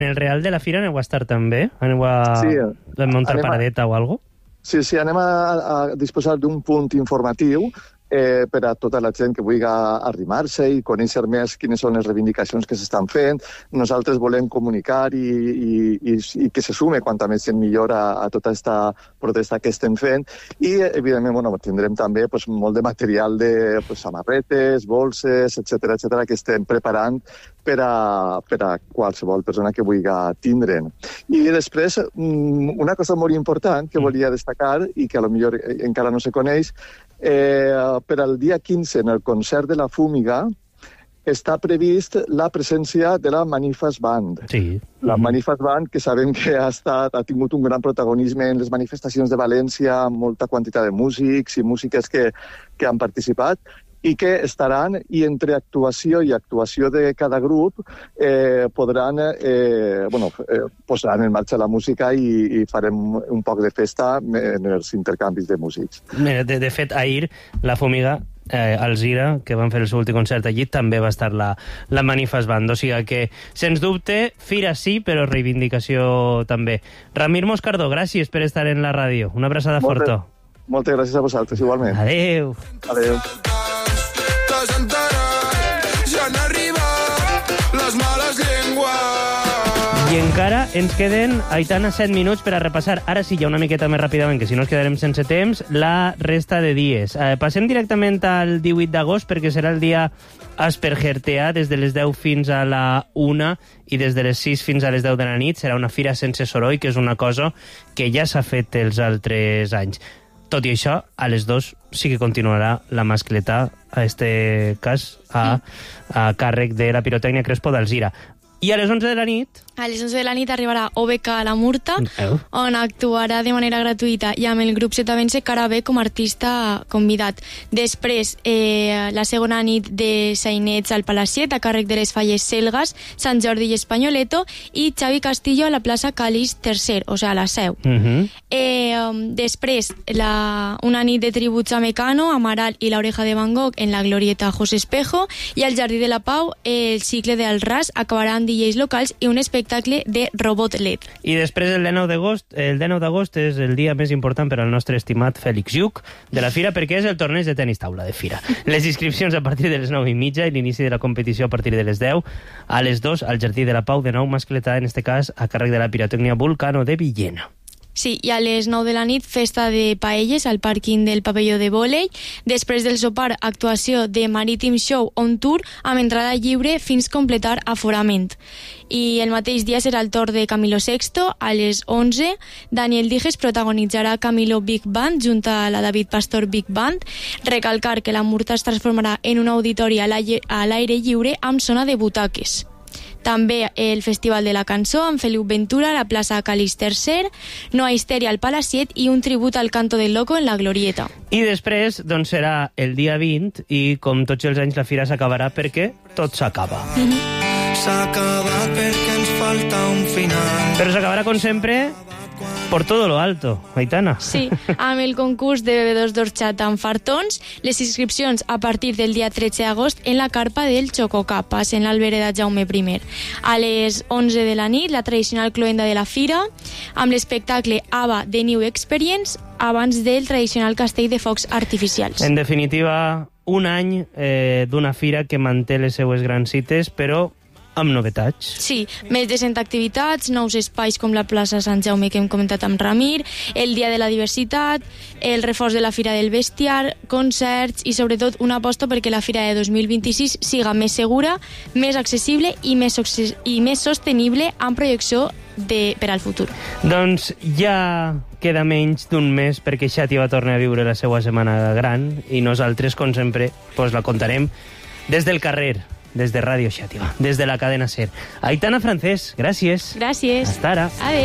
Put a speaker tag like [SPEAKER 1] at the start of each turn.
[SPEAKER 1] En el Real de la Fira aneu a estar també? Aneu a muntar paradeta o alguna cosa?
[SPEAKER 2] Sí, anem a disposar d'un punt informatiu per a tota la gent que vulgui arrimar-se i conèixer més quines són les reivindicacions que s'estan fent. Nosaltres volem comunicar i que se sume quanta més gent millor a tota aquesta protesta que estem fent. I, evidentment, tindrem també molt de material de samarretes, bolses, etc que estem preparant per a qualsevol persona que vulgui tindre'n. I després, una cosa molt important que volia destacar i que potser encara no se coneix, per al dia 15, en el concert de la Fúmiga, està previst la presència de la Manifest Band.
[SPEAKER 1] Sí.
[SPEAKER 2] La Manifest Band, que sabem que ha tingut un gran protagonisme en les manifestacions de València, amb molta quantitat de músics i músiques que han participat, i que estaran, i entre actuació i actuació de cada grup, posaran en marxa la música i farem un poc de festa en els intercanvis de músics.
[SPEAKER 1] De fet, ahir la Fúmiga, Alzira, que van fer el seu últim concert allí, també va estar la Manifest Band. O sigui que, sens dubte, fira sí, però reivindicació també. Ramir Moscardó, gràcies per estar en la ràdio. Una abraçada forta.
[SPEAKER 2] Moltes gràcies a vosaltres, igualment.
[SPEAKER 1] Adéu.
[SPEAKER 2] Adéu.
[SPEAKER 3] Ja han arribat les males llengües.
[SPEAKER 1] I encara ens queden, Aitana, 7 minuts per a repassar, ara sí, ja una miqueta més ràpidament, que si no ens quedarem sense temps, la resta de dies. Passem directament al 18 d'agost, perquè serà el dia Aspergertea, des de les 10 fins a la 1 i des de les 6 fins a les 10 de la nit. Serà una fira sense soroll, que és una cosa que ja s'ha fet els altres anys. Tot i això, a les 2 sí que continuarà la mascletà, a este cas, a càrrec de la pirotècnia Crespo d'Alzira. I a les 11 de la nit...
[SPEAKER 4] A les 11 de la nit arribarà OBK a la Murta, on actuarà de manera gratuïta i amb el grup Setavense Carabé com a artista convidat. Després, la segona nit de Sainets al Palaciet, a càrrec de les falles Selgas, Sant Jordi i Espanyoleto, i Xavi Castillo a la plaça Calix III, o sigui, a la Seu. Després, una nit de tributs a Mecano, Amaral i l'Oreja de Van Gogh en la glorieta José Espejo, i al Jardí de la Pau, el cicle de Al Ras acabarà amb DJs locals i un espectacle de robot LED.
[SPEAKER 1] I després, el 19 d'agost és el dia més important per al nostre estimat Fèlix Lluc de la Fira, perquè és el torneig de tenis taula de Fira. Les inscripcions a partir de les 9:30 i l'inici de la competició a partir de les 10. A les 2, al Jardí de la Pau, de nou mascletà, en este cas, a càrrec de la pirotècnia Vulcano de Villena.
[SPEAKER 4] Sí, i a les 9 de la nit, festa de paelles al pàrquing del pavelló de vòlei. Després del sopar, actuació de Marítim Show on tour amb entrada lliure fins completar aforament. I el mateix dia serà el torn de Camilo Sexto. A les 11, Daniel Dijes protagonitzarà Camilo Big Band junt a la David Pastor Big Band. Recalcar que la Murta es transformarà en un auditori a l'aire lliure amb zona de butaques. També el Festival de la Cançó amb Feliu Ventura a la plaça Calix III, Noa Histèria al Palaciet i un tribut al Canto del Loco en la Glorieta.
[SPEAKER 1] I després, doncs, serà el dia 20 i, com tots els anys, la fira s'acabarà perquè tot s'acaba.
[SPEAKER 3] S'ha acabat perquè ens falta un final.
[SPEAKER 1] Però s'acabarà, com sempre, por todo lo alto, Aitana.
[SPEAKER 4] Sí, amb el concurs de bevedors d'orxata amb fartons, les inscripcions a partir del dia 13 d'agost en la carpa del Chococapa, en l'Albereda Jaume I. A les 11 de la nit, la tradicional cloenda de la fira, amb l'espectacle ABBA The New Experience, abans del tradicional castell de focs artificials.
[SPEAKER 1] En definitiva, un any d'una fira que manté les seues grans cites, però amb novetats.
[SPEAKER 4] Sí, més de 100 activitats, nous espais com la plaça Sant Jaume que hem comentat amb Ramir, el Dia de la Diversitat, el reforç de la Fira del Bestiar, concerts i sobretot una aposta perquè la Fira de 2026 siga més segura, més accessible i més sostenible amb projecció per al futur.
[SPEAKER 1] Doncs ja queda menys d'un mes perquè Xàtiva torna a viure la seva setmana gran i nosaltres, com sempre, la contarem des del carrer, des de Ràdio Xàtiva, des de la cadena SER. Aitana Francés, gràcies.
[SPEAKER 4] Gràcies.
[SPEAKER 1] Hasta ara.
[SPEAKER 4] Adéu.